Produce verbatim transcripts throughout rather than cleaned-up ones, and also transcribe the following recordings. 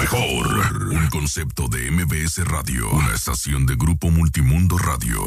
mejor. Un concepto de M B S Radio. Una estación de Grupo Multimundo Radio.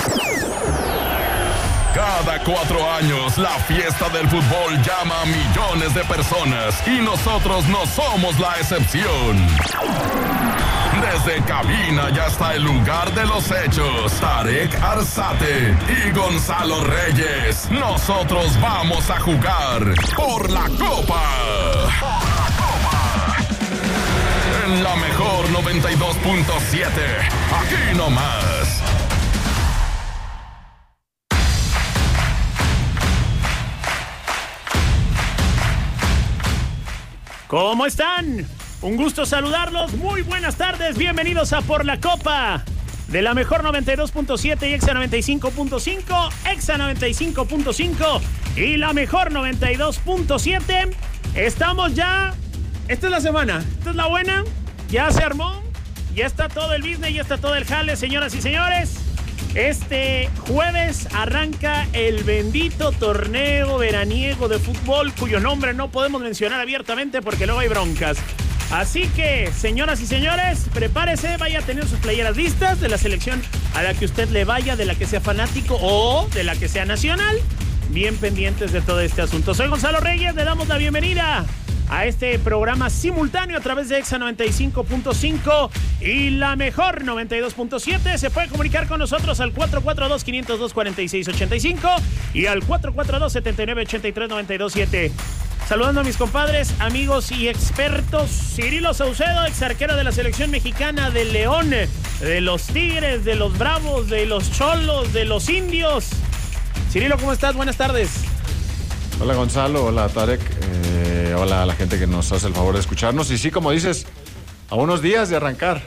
Cada cuatro años, la fiesta del fútbol llama a millones de personas y nosotros no somos la excepción. Desde cabina y hasta el lugar de los hechos, Tarek Arzate y Gonzalo Reyes, nosotros vamos a jugar por la Copa. En la mejor noventa y dos punto siete, aquí nomás. ¿Cómo están? Un gusto saludarlos. Muy buenas tardes. Bienvenidos a Por la Copa de la mejor noventa y dos punto siete y Exa noventa y cinco punto cinco, Exa noventa y cinco punto cinco y la mejor noventa y dos punto siete. Estamos ya. Esta es la semana. Esta es la buena. Ya se armó. Ya está todo el business. Ya está todo el jale, señoras y señores. Este jueves arranca el bendito torneo veraniego de fútbol, cuyo nombre no podemos mencionar abiertamente porque luego hay broncas. Así que, señoras y señores, prepárese, vaya a tener sus playeras listas de la selección a la que usted le vaya, de la que sea fanático o de la que sea nacional. Bien pendientes de todo este asunto. Soy Gonzalo Reyes, le damos la bienvenida a este programa simultáneo a través de Exa noventa y cinco punto cinco y la mejor noventa y dos punto siete. Se puede comunicar con nosotros al cuatro cuatro dos, cinco cero dos, cuatro seis ocho cinco y al cuatro cuatro dos, siete nueve ocho tres nueve dos siete. Saludando a mis compadres, amigos y expertos. Cirilo Saucedo, ex arquero de la selección mexicana de León, de los Tigres, de los Bravos, de los Cholos, de los Indios. Cirilo, ¿cómo estás? Buenas tardes. Hola Gonzalo, hola Tarek, eh, hola a la gente que nos hace el favor de escucharnos. Y sí, como dices, a unos días de arrancar.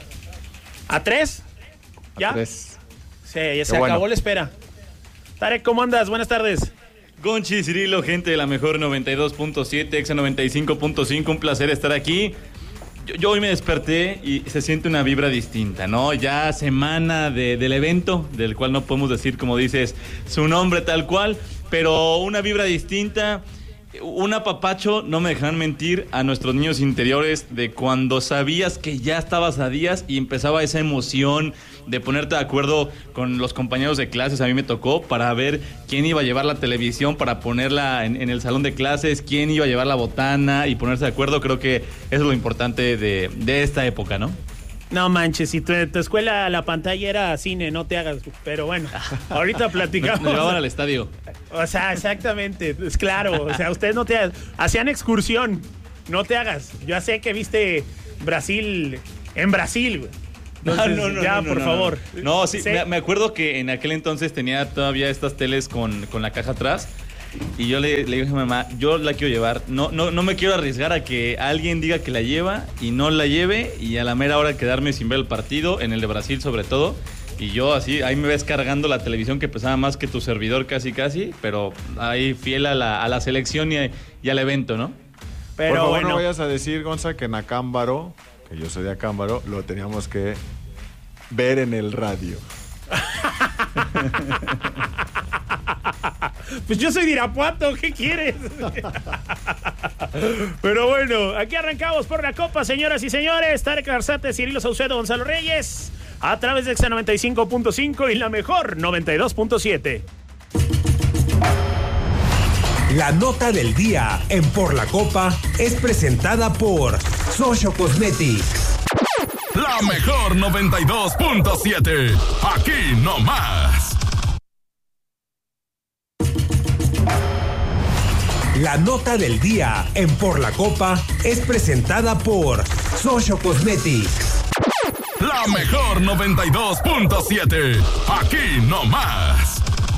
¿A tres? ¿Ya? A tres. Sí, ya se bueno. acabó la espera. Tarek, ¿cómo andas? Buenas tardes. Gonchi, Cirilo, gente de la mejor noventa y dos punto siete, Exa noventa y cinco punto cinco, un placer estar aquí. Yo, yo hoy me desperté y se siente una vibra distinta, ¿no? Ya semana de, del evento, del cual no podemos decir, como dices, su nombre tal cual, pero una vibra distinta, un apapacho, no me dejan mentir, a nuestros niños interiores de cuando sabías que ya estabas a días y empezaba esa emoción de ponerte de acuerdo con los compañeros de clases. A mí me tocó para ver quién iba a llevar la televisión para ponerla en, en el salón de clases, quién iba a llevar la botana y ponerse de acuerdo. Creo que eso es lo importante de, de esta época, ¿no? No manches, si tu, tu escuela la pantalla era cine, no te hagas, pero bueno, ahorita platicamos. Nos llevaban al estadio. O sea, exactamente, es claro, o sea, ustedes no te hagan, hacían excursión, no te hagas. Yo sé que viste Brasil en Brasil, güey. Entonces, no, no, no, ya, no, por no, favor. No, no sí, ¿Sí? Me, me acuerdo que en aquel entonces tenía todavía estas teles con, con la caja atrás. Y yo le, le dije a mi mamá, yo la quiero llevar, no, no, no me quiero arriesgar a que alguien diga que la lleva y no la lleve y a la mera hora quedarme sin ver el partido, en el de Brasil sobre todo. Y yo así, ahí me ves cargando la televisión que pesaba más que tu servidor casi casi, pero ahí fiel a la, a la selección y, y al evento, ¿no? Pero Por favor, bueno, no vayas a decir, Gonza, que en Acámbaro, que yo soy de Acámbaro, lo teníamos que ver en el radio. pues yo soy de Irapuato, ¿qué quieres? Pero bueno, aquí arrancamos por la Copa, señoras y señores. Tarek Arzate, Cirilo Saucedo, Gonzalo Reyes, a través de Exa noventa y cinco punto cinco y la mejor noventa y dos punto siete. La nota del día en Por la Copa es presentada por Socio Cosmetics. La mejor noventa y dos punto siete, aquí nomás. La nota del día en Por la Copa es presentada por Socio Cosmetics. La mejor noventa y dos punto siete, aquí nomás.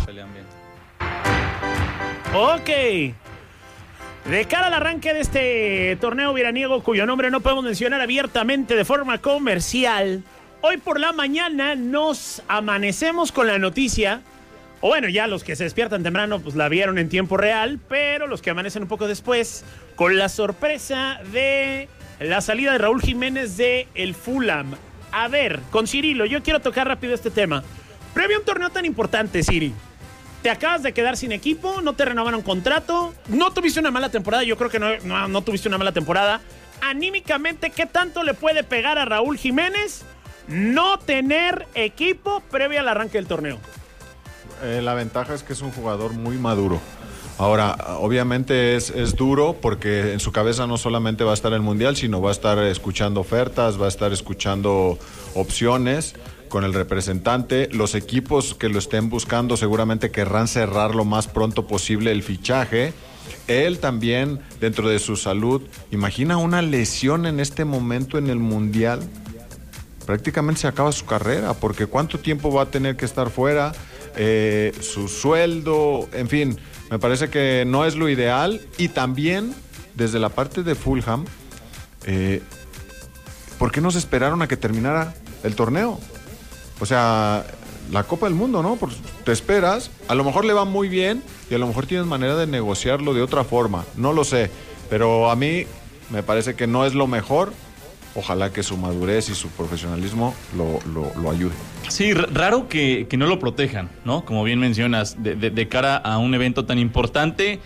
Ok. De cara al arranque de este torneo veraniego, cuyo nombre no podemos mencionar abiertamente de forma comercial, hoy por la mañana nos amanecemos con la noticia, o bueno, ya los que se despiertan temprano pues la vieron en tiempo real, pero los que amanecen un poco después, con la sorpresa de la salida de Raúl Jiménez de el Fulham. A ver, con Cirilo, yo quiero tocar rápido este tema. Previo a un torneo tan importante, Ciri, te acabas de quedar sin equipo, no te renovaron contrato, no tuviste una mala temporada, yo creo que no, no, no tuviste una mala temporada, anímicamente, ¿qué tanto le puede pegar a Raúl Jiménez no tener equipo previo al arranque del torneo? Eh, la ventaja es que es un jugador muy maduro. Ahora, obviamente es, es duro porque en su cabeza no solamente va a estar el Mundial, sino va a estar escuchando ofertas, va a estar escuchando opciones con el representante. Los equipos que lo estén buscando seguramente querrán cerrar lo más pronto posible el fichaje. Él también, dentro de su salud, imagina una lesión en este momento en el Mundial. Prácticamente se acaba su carrera, porque ¿cuánto tiempo va a tener que estar fuera? Eh, su sueldo, en fin, me parece que no es lo ideal. Y también, desde la parte de Fulham, eh, ¿por qué no se esperaron a que terminara el torneo? O sea, la Copa del Mundo, ¿no? Pues te esperas, a lo mejor le va muy bien y a lo mejor tienes manera de negociarlo de otra forma, no lo sé, pero a mí me parece que no es lo mejor. Ojalá que su madurez y su profesionalismo lo, lo, lo ayude. Sí, raro que, que no lo protejan, ¿no? Como bien mencionas, de, de, de cara a un evento tan importante.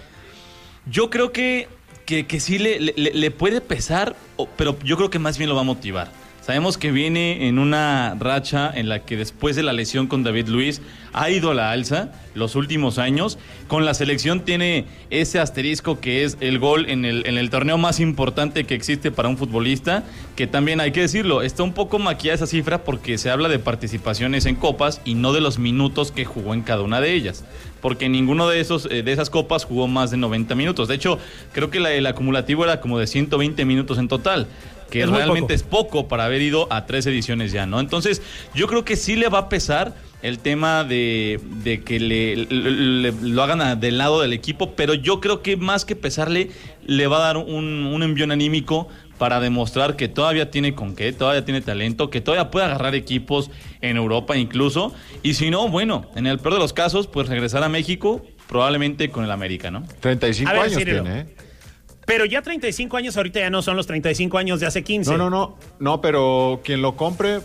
Yo creo que, que, que sí le, le, le puede pesar, pero yo creo que más bien lo va a motivar. Sabemos que viene en una racha en la que después de la lesión con David Luiz ha ido a la alza los últimos años. Con la selección tiene ese asterisco que es el gol en el, en el torneo más importante que existe para un futbolista, que también hay que decirlo, está un poco maquillada esa cifra porque se habla de participaciones en copas y no de los minutos que jugó en cada una de ellas. Porque ninguno de esos de esas copas jugó más de noventa minutos. De hecho, creo que la, el acumulativo era como de ciento veinte minutos en total, que es realmente poco. Es poco para haber ido a tres ediciones ya, ¿no? Entonces, yo creo que sí le va a pesar el tema de, de que le, le, le lo hagan a, del lado del equipo, pero yo creo que más que pesarle, le va a dar un, un envión anímico para demostrar que todavía tiene con qué, todavía tiene talento, que todavía puede agarrar equipos en Europa incluso, y si no, bueno, en el peor de los casos, pues regresar a México, probablemente con el América, ¿no? treinta y cinco ver, años Cirilo. tiene, ¿eh? Pero ya treinta y cinco años ahorita ya no son los treinta y cinco años de hace quince. No, no, no, no, pero quien lo compre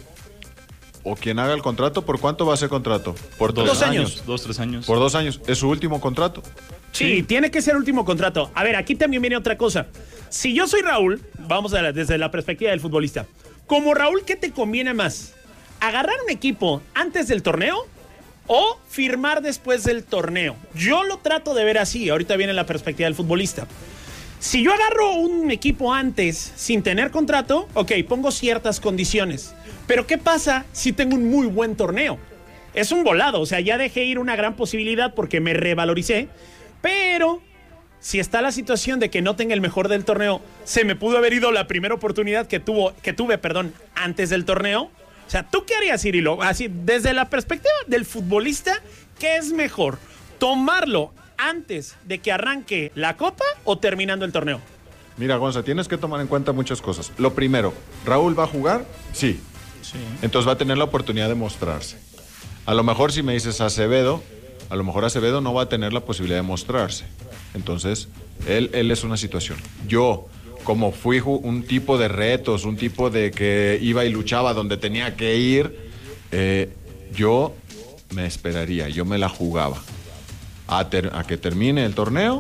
o quien haga el contrato, ¿por cuánto va a ser contrato? Por dos, dos años. años. Dos, tres años. Por dos años. Es su último contrato. Sí, sí, tiene que ser último contrato. A ver, aquí también viene otra cosa. Si yo soy Raúl, vamos a la, desde la perspectiva del futbolista. Como Raúl, ¿qué te conviene más? ¿Agarrar un equipo antes del torneo o firmar después del torneo? Yo lo trato de ver así. Ahorita viene la perspectiva del futbolista. Si yo agarro un equipo antes sin tener contrato, ok, pongo ciertas condiciones. Pero ¿qué pasa si tengo un muy buen torneo? Es un volado, o sea, ya dejé ir una gran posibilidad porque me revaloricé. Pero si está la situación de que no tenga el mejor del torneo, se me pudo haber ido la primera oportunidad que, tuvo, que tuve perdón, antes del torneo. O sea, ¿tú qué harías, Cirilo? Así, desde la perspectiva del futbolista, ¿qué es mejor? ¿Tomarlo antes de que arranque la Copa o terminando el torneo? Mira, Gonza, tienes que tomar en cuenta muchas cosas. Lo primero, ¿Raúl va a jugar? Sí. Sí. Entonces va a tener la oportunidad de mostrarse. A lo mejor si me dices Acevedo, a lo mejor Acevedo no va a tener la posibilidad de mostrarse. Entonces, él, él es una situación. Yo, como fui un tipo de retos, un tipo de que iba y luchaba donde tenía que ir, eh, yo me esperaría, yo me la jugaba. A, ter, a que termine el torneo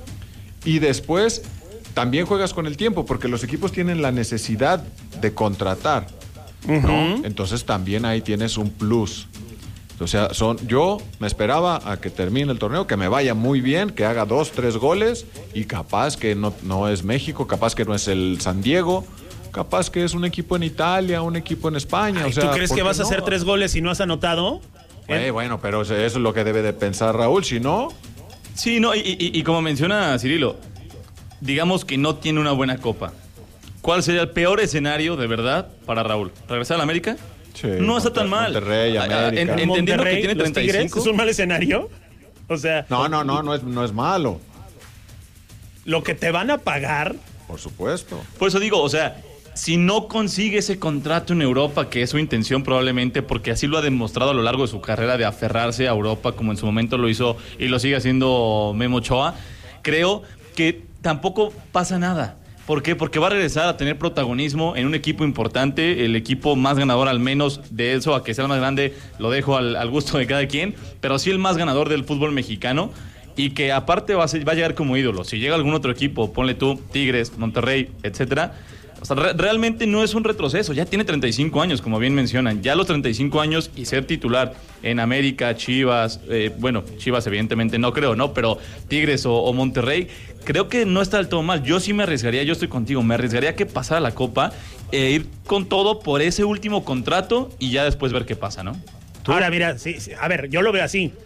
y después también juegas con el tiempo porque los equipos tienen la necesidad de contratar, ¿no? Uh-huh. Entonces también ahí tienes un plus. O sea, son, yo me esperaba a que termine el torneo, que me vaya muy bien, que haga dos, tres goles y capaz que no, no es México, capaz que no es el San Diego, capaz que es un equipo en Italia, un equipo en España. Ay, o sea, ¿tú crees que vas no? a hacer tres goles y no has anotado? Eh, bueno, pero eso es lo que debe de pensar Raúl, si no... Sí, no, y, y, y como menciona Cirilo, digamos que no tiene una buena copa. ¿Cuál sería el peor escenario, de verdad, para Raúl? ¿Regresar a la América? Sí, no está tan mal. Monterrey, América. En, entendiendo Monterrey, que tiene treinta y cinco. ¿Es un mal escenario? O sea... No, no, no, no es, no es malo. Lo que te van a pagar... Por supuesto. Por eso digo, o sea... Si no consigue ese contrato en Europa, que es su intención probablemente, porque así lo ha demostrado a lo largo de su carrera de aferrarse a Europa, como en su momento lo hizo y lo sigue haciendo Memo Ochoa, creo que tampoco pasa nada. ¿Por qué? Porque va a regresar a tener protagonismo en un equipo importante, el equipo más ganador al menos, de eso a que sea el más grande, lo dejo al, al gusto de cada quien, pero sí el más ganador del fútbol mexicano. Y que aparte va a, ser, va a llegar como ídolo. Si llega algún otro equipo, ponle tú, Tigres, Monterrey, etcétera, O sea, re- realmente no es un retroceso. Ya tiene treinta y cinco años, como bien mencionan. Ya a los treinta y cinco años y ser titular en América, Chivas, eh, bueno, Chivas evidentemente no creo, ¿no? Pero Tigres o, o Monterrey, creo que no está del todo mal. Yo sí me arriesgaría, yo estoy contigo, me arriesgaría que pasara la Copa e ir con todo por ese último contrato y ya después ver qué pasa, ¿no? Ahora, mira, sí, sí, a ver, yo lo veo así.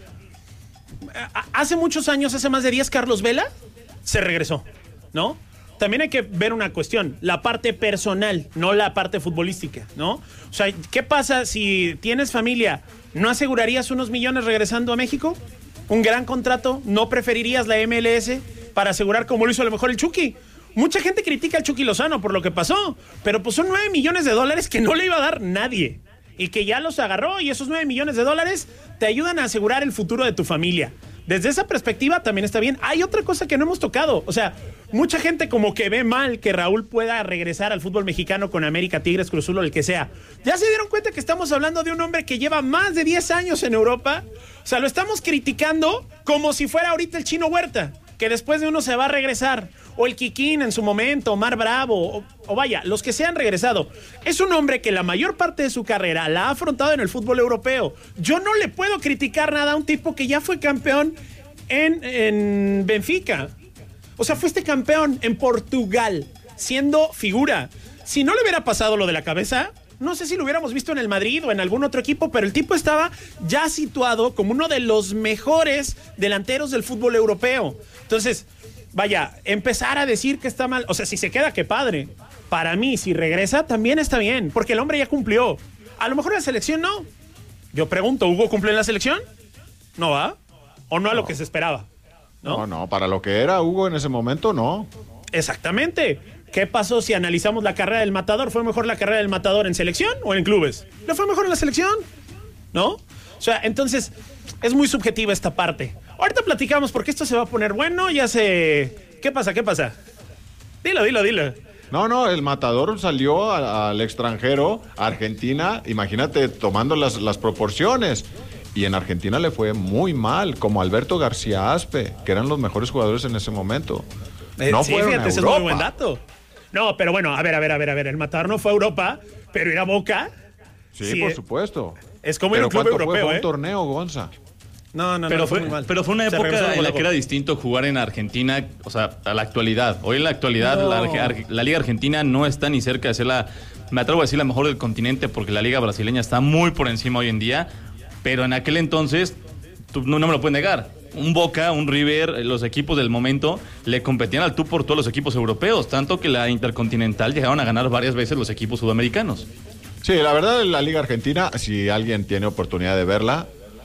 Hace muchos años, hace más de diez, Carlos Vela se regresó, ¿no? También hay que ver una cuestión, la parte personal, no la parte futbolística, ¿no? O sea, ¿qué pasa si tienes familia? ¿No asegurarías unos millones regresando a México? ¿Un gran contrato? ¿No preferirías la M L S para asegurar como lo hizo a lo mejor el Chucky? Mucha gente critica al Chucky Lozano por lo que pasó, pero pues son nueve millones de dólares que no le iba a dar nadie y que ya los agarró, y esos nueve millones de dólares te ayudan a asegurar el futuro de tu familia. Desde esa perspectiva también está bien. Hay otra cosa que no hemos tocado. O sea, mucha gente como que ve mal que Raúl pueda regresar al fútbol mexicano con América, Tigres, Cruz Azul o el que sea. ¿Ya se dieron cuenta que estamos hablando de un hombre que lleva más de diez años en Europa? O sea, lo estamos criticando como si fuera ahorita el Chino Huerta, que después de uno se va a regresar. O el Kikín en su momento, Omar Bravo, o, o vaya, los que se han regresado. Es un hombre que la mayor parte de su carrera la ha afrontado en el fútbol europeo. Yo no le puedo criticar nada a un tipo que ya fue campeón en, en Benfica. O sea, fuiste campeón en Portugal, siendo figura. Si no le hubiera pasado lo de la cabeza, no sé si lo hubiéramos visto en el Madrid o en algún otro equipo, pero el tipo estaba ya situado como uno de los mejores delanteros del fútbol europeo. Entonces, vaya, empezar a decir que está mal, o sea, si se queda, qué padre. Para mí, si regresa, también está bien, porque el hombre ya cumplió. A lo mejor en la selección no. Yo pregunto, ¿Hugo cumplió en la selección? ¿No va? ¿O no a lo que se esperaba? No, no, no, para lo que era Hugo en ese momento, no. Exactamente. ¿Qué pasó si analizamos la carrera del Matador? ¿Fue mejor la carrera del Matador en selección o en clubes? ¿Le fue mejor en la selección? ¿No? O sea, entonces, es muy subjetiva esta parte. Ahorita platicamos porque esto se va a poner bueno, ya sé... ¿Qué pasa? ¿Qué pasa? Dilo, dilo, dilo. No, no, el Matador salió a, al extranjero, a Argentina, imagínate, tomando las, las proporciones. Y en Argentina le fue muy mal, como Alberto García Aspe, que eran los mejores jugadores en ese momento. Eh, no sí, fueron fíjate, a ese es muy buen dato. No, pero bueno, a ver, a ver, a ver, a ver. El Matador no fue a Europa, pero ir a Boca. Sí, sí por eh, supuesto. Es como ir a un club ¿Pero cuánto europeo, fue? Fue ¿eh? un torneo, Gonza. No, no, pero no, fue, fue muy mal. pero fue una Se época regresó en la con que era distinto jugar en Argentina, o sea, a la actualidad. Hoy en la actualidad No. la, Arge- la Liga Argentina no está ni cerca de ser la, me atrevo a decir, la mejor del continente, porque la Liga Brasileña está muy por encima hoy en día, pero en aquel entonces, tú, no, no me lo puedes negar, un Boca, un River, los equipos del momento le competían al tú por todos los equipos europeos, tanto que la Intercontinental llegaron a ganar varias veces los equipos sudamericanos. Sí, la verdad, la Liga Argentina, si alguien tiene oportunidad de verla,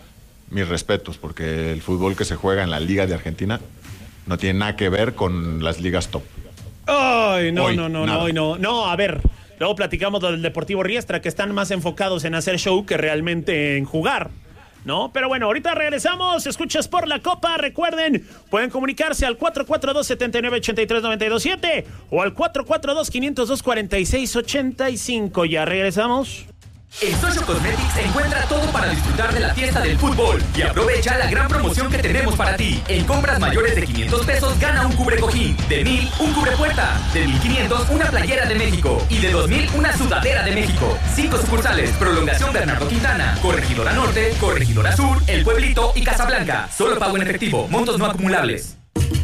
mis respetos, porque el fútbol que se juega en la Liga de Argentina no tiene nada que ver con las ligas top. Ay, no, Hoy, no, no, nada. no, no, no, a ver. Luego platicamos del Deportivo Riestra, que están más enfocados en hacer show que realmente en jugar, ¿no? Pero bueno, ahorita regresamos, escuchas por la Copa, recuerden, pueden comunicarse al cuatro cuatro dos, siete nueve, ocho tres nueve dos siete o al cuatro cuatro dos, cinco cero dos, cuatro seis ocho cinco. Ya regresamos. En Social Cosmetics encuentra todo para disfrutar de la fiesta del fútbol y aprovecha la gran promoción que tenemos para ti. En compras mayores de quinientos pesos gana un cubre cojín, de mil un cubre puerta, de mil quinientos una playera de México y de dos mil una sudadera de México. Cinco sucursales, Prolongación Bernardo Quintana, Corregidora Norte, Corregidora Sur, El Pueblito y Casablanca. Solo pago en efectivo, montos no acumulables.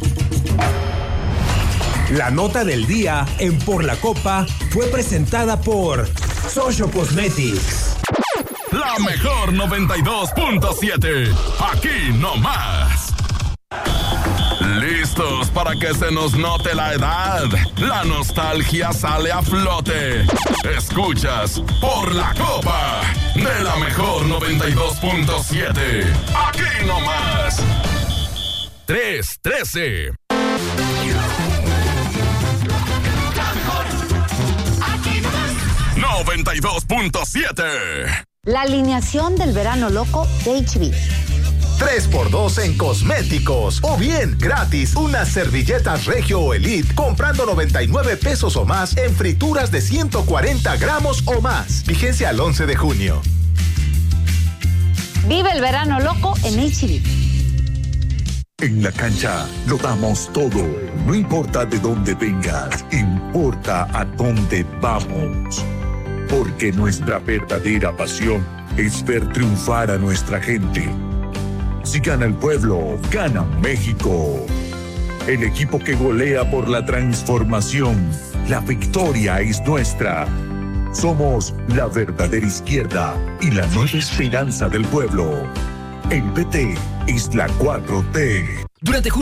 La nota del día en Por la Copa fue presentada por Social Cosmetics. La mejor noventa y dos punto siete. Aquí nomás. ¿Listos para que se nos note la edad? La nostalgia sale a flote. Escuchas Por la Copa de la mejor noventa y dos punto siete. Aquí nomás. tres trece. noventa y dos punto siete. La alineación del verano loco de H B. tres por dos en cosméticos. O bien, gratis, unas servilletas Regio o Elite comprando noventa y nueve pesos o más en frituras de ciento cuarenta gramos o más. Vigencia al once de junio. Vive el verano loco en H B. En la cancha lo damos todo. No importa de dónde vengas, importa a dónde vamos. Porque nuestra verdadera pasión es ver triunfar a nuestra gente. Si gana el pueblo, gana México. El equipo que golea por la transformación. La victoria es nuestra. Somos la verdadera izquierda y la nueva esperanza del pueblo. El P T es la cuatro T. Durante